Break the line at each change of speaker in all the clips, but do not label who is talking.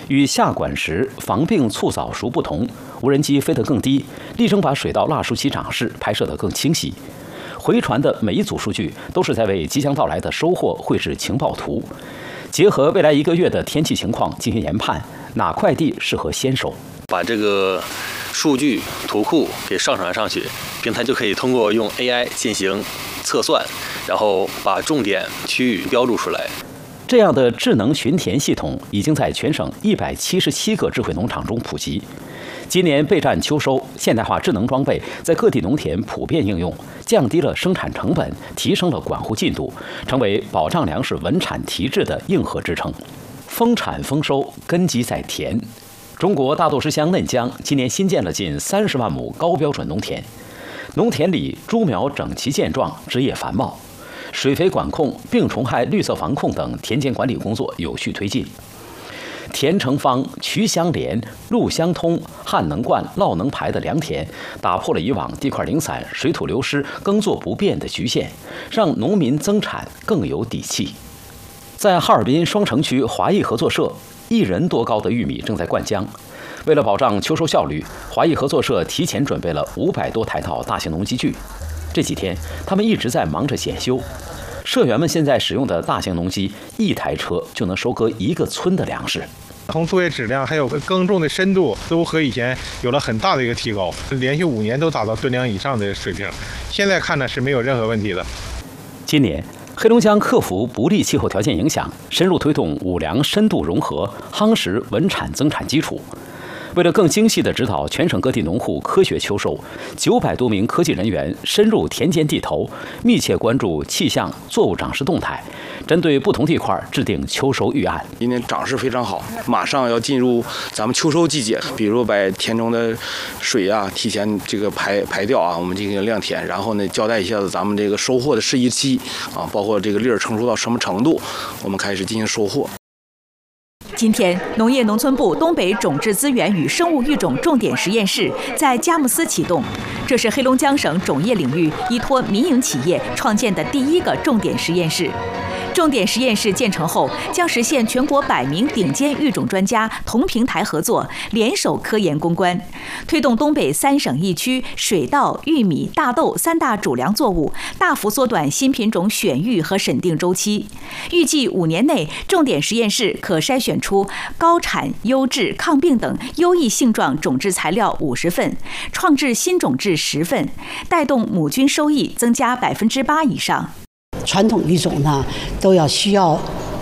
与下管时防病促早熟不同，无人机飞得更低，力争把水稻蜡树期长势拍摄得更清晰。回传的每一组数据都是在为即将到来的收获绘制情报图，结合未来1个月的天气情况进行研判，哪块地适合先收。
把这个数据图库给上传上去，平台就可以通过用 AI 进行测算，然后把重点区域标注出来。
这样的智能巡田系统已经在全省177个智慧农场中普及。今年备战秋收，现代化智能装备在各地农田普遍应用，降低了生产成本，提升了管护进度，成为保障粮食稳产提质的硬核支撑。丰产丰收，根基在田。中国大豆之乡嫩江今年新建了近30万亩高标准农田，农田里株苗整齐健壮，枝叶繁茂，水肥管控、病虫害、绿色防控等田间管理工作有序推进。田成方、渠相连、路相通、旱能灌、涝能排的良田，打破了以往地块零散、水土流失、耕作不便的局限，让农民增产更有底气。在哈尔滨双城区华谊合作社，1人多高的玉米正在灌浆。为了保障秋收效率，华谊合作社提前准备了500多台套大型农机具。这几天，他们一直在忙着检修。社员们现在使用的大型农机，1台车就能收割1个村的粮食。
从作业质量还有耕种的深度，都和以前有了很大的一个提高，连续5年都达到吨粮以上的水平。现在看呢是没有任何问题的。
今年，黑龙江克服不利气候条件影响，深入推动五粮深度融合，夯实稳产增产基础。为了更精细地指导全省各地农户科学秋收，900多名科技人员深入田间地头，密切关注气象、作物长势动态，针对不同地块制定秋收预案。
今年长势非常好，马上要进入咱们秋收季节，比如把田中的水啊提前这个排掉啊，我们进行晾田，然后呢交代一下子咱们这个收获的适宜期啊，包括这个粒儿成熟到什么程度，我们开始进行收获。
今天，农业农村部东北种质资源与生物育种重点实验室在佳木斯启动，这是黑龙江省种业领域依托民营企业创建的第1个重点实验室。重点实验室建成后，将实现全国100名顶尖育种专家同平台合作，联手科研攻关，推动东北3省1区水稻、玉米、大豆3大主粮作物大幅缩短新品种选育和审定周期。预计5年内，重点实验室可筛选出高产、优质、抗病等优异性状种质材料50份，创制新种质10份，带动亩均收益增加8%以上。
传统育种呢，都需要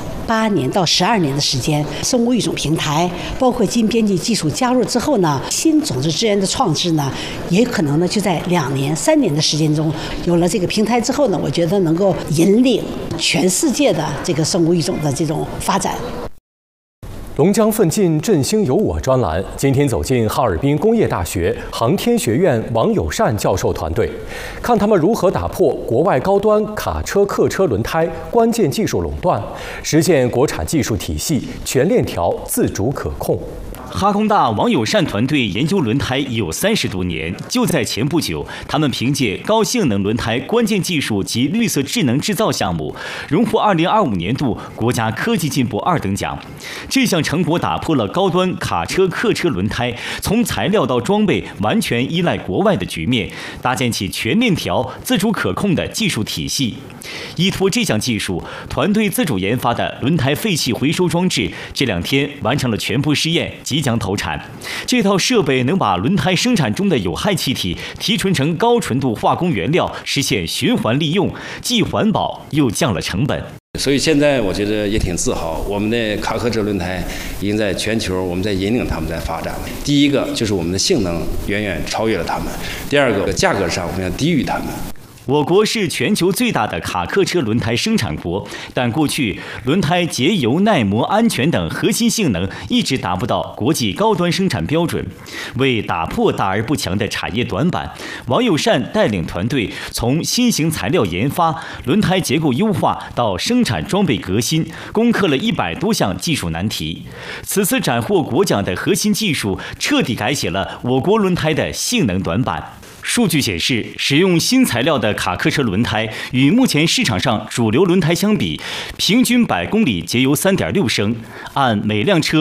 8年到12年的时间。生物育种平台包括基因编辑技术加入之后呢，新种子资源的创制呢，也可能呢就在2年、3年的时间中，有了这个平台之后呢，我觉得能够引领全世界的这个生物育种的这种发展。
龙江奋进振兴有我专栏今天走进哈尔滨工业大学航天学院王友善教授团队，看他们如何打破国外高端卡车、客车轮胎关键技术垄断，实现国产技术体系全链条自主可控。
哈工大王友善团队研究轮胎已有30多年，就在前不久，他们凭借高性能轮胎关键技术及绿色智能制造项目，荣获2025年度国家科技进步2等奖。这项成果打破了高端卡车、客车轮胎从材料到装备完全依赖国外的局面，搭建起全链条自主可控的技术体系。依托这项技术，团队自主研发的轮胎废气回收装置这2天完成了全部试验，即将投产。这套设备能把轮胎生产中的有害气体提纯成高纯度化工原料，实现循环利用，既环保又降了成本。
所以现在我觉得也挺自豪，我们的卡客车轮胎已经在全球，我们在引领他们在发展。第一个就是我们的性能远远超越了他们，第二个价格上我们要低于他们。
我国是全球最大的卡客车轮胎生产国，但过去轮胎节油、耐磨、安全等核心性能一直达不到国际高端生产标准。为打破大而不强的产业短板，王友善带领团队从新型材料研发、轮胎结构优化到生产装备革新，攻克了100多项技术难题。此次斩获国奖的核心技术，彻底改写了我国轮胎的性能短板。数据显示，使用新材料的卡客车轮胎与目前市场上主流轮胎相比，平均100公里节油3.6升，按每辆车